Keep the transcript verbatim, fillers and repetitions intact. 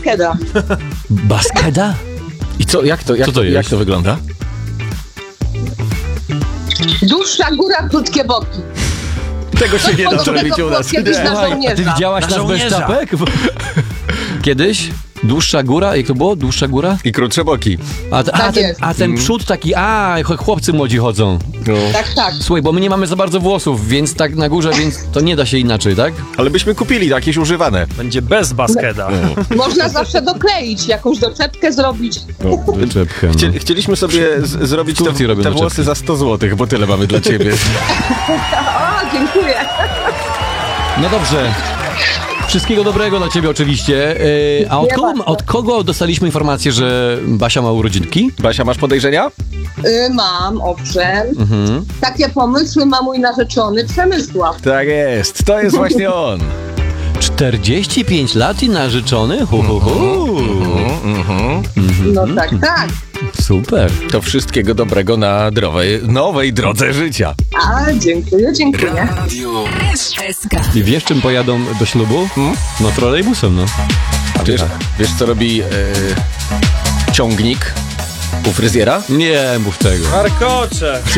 Baskeda. Baskeda? I co, jak to, jak, Co to jest? jak to wygląda? Dłuższa góra, krótkie boki. Tego się nie da podobnego zrobić u było nas. kiedyś na Słuchaj, a ty żołnierza. widziałaś Na nas bez żołnierza. czapek? Kiedyś? Dłuższa góra? Jak to było? Dłuższa góra? I krótsze boki. A, a, Tak ten, jest. a ten przód taki, a ch- chłopcy młodzi chodzą. No. Tak, tak. Słuchaj, bo my nie mamy za bardzo włosów, więc tak na górze, więc to nie da się inaczej, tak? Ale byśmy kupili jakieś używane. Będzie bez baskeda. Można zawsze dokleić, jakąś doczepkę zrobić. Wyczepkę, Chcie, no. chcieliśmy sobie z, zrobić W Turcji te, robią te doczepki. włosy za sto złotych, bo tyle mamy dla ciebie. O, dziękuję. No dobrze. Wszystkiego dobrego dla ciebie oczywiście. Yy, a od Dziękuję kogo, bardzo. od kogo dostaliśmy informację, że Basia ma urodzinki? Basia, masz podejrzenia? Y, mam, owszem. Mhm. Takie pomysły ma mój narzeczony Przemysław. Tak jest, to jest właśnie on. czterdzieści pięć lat i narzeczony? Hu, hu, hu. No tak, tak. Super. To wszystkiego dobrego na drowej, nowej drodze życia. A, dziękuję, dziękuję. S K. I wiesz, czym pojadą do ślubu? Hmm? No trolejbusem, no. A wiesz, wiesz co robi e, ciągnik u fryzjera? Nie mów tego. Markocze!